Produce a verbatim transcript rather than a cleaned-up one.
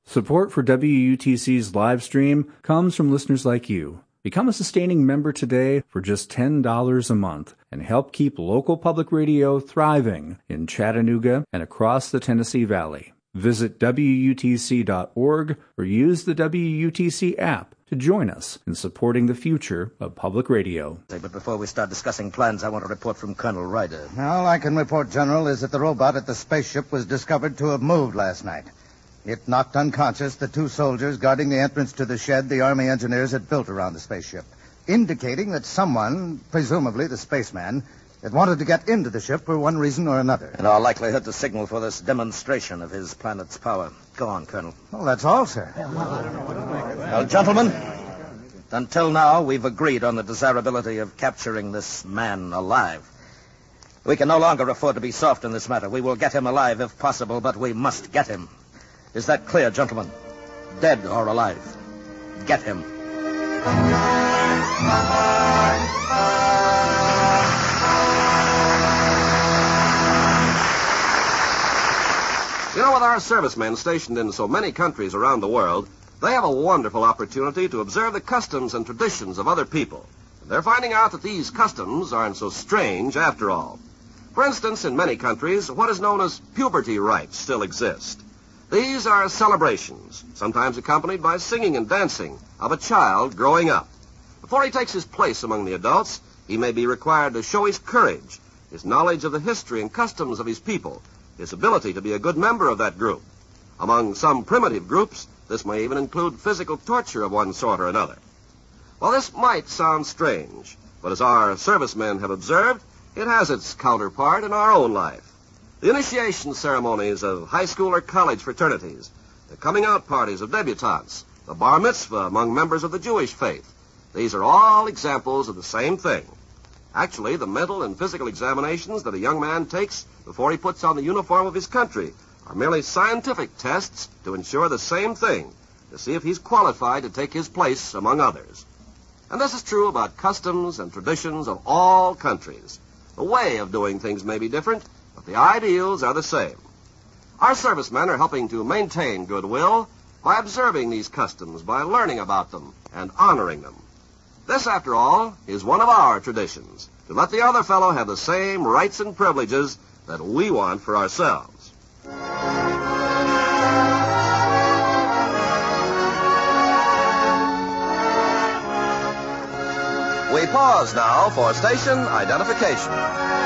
Support for W U T C's live stream comes from listeners like you. Become a sustaining member today for just ten dollars a month and help keep local public radio thriving in Chattanooga and across the Tennessee Valley. Visit W U T C dot org or use the W U T C app to join us in supporting the future of public radio. But before we start discussing plans, I want a report from Colonel Ryder. All I can report, General, is that the robot at the spaceship was discovered to have moved last night. It knocked unconscious the two soldiers guarding the entrance to the shed the Army engineers had built around the spaceship, indicating that someone, presumably the spaceman, had wanted to get into the ship for one reason or another. In all likelihood, to signal for this demonstration of his planet's power. Go on, Colonel. Well, that's all, sir. Well, gentlemen, until now, we've agreed on the desirability of capturing this man alive. We can no longer afford to be soft in this matter. We will get him alive if possible, but we must get him. Is that clear, gentlemen? Dead or alive? Get him. You know, with our servicemen stationed in so many countries around the world, they have a wonderful opportunity to observe the customs and traditions of other people. And they're finding out that these customs aren't so strange after all. For instance, in many countries, what is known as puberty rites still exist. These are celebrations, sometimes accompanied by singing and dancing, of a child growing up. Before he takes his place among the adults, he may be required to show his courage, his knowledge of the history and customs of his people, his ability to be a good member of that group. Among some primitive groups, this may even include physical torture of one sort or another. Well, this might sound strange, but as our servicemen have observed, it has its counterpart in our own life. The initiation ceremonies of high school or college fraternities, the coming out parties of debutantes, the bar mitzvah among members of the Jewish faith. These are all examples of the same thing. Actually, the mental and physical examinations that a young man takes before he puts on the uniform of his country are merely scientific tests to ensure the same thing, to see if he's qualified to take his place among others. And this is true about customs and traditions of all countries. The way of doing things may be different, but the ideals are the same. Our servicemen are helping to maintain goodwill by observing these customs, by learning about them and honoring them. This, after all, is one of our traditions, to let the other fellow have the same rights and privileges that we want for ourselves. We pause now for station identification.